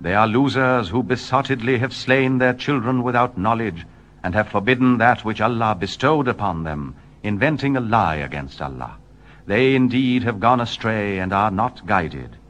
They are losers who besottedly have slain their children without knowledge, and have forbidden that which Allah bestowed upon them, inventing a lie against Allah. They indeed have gone astray and are not guided.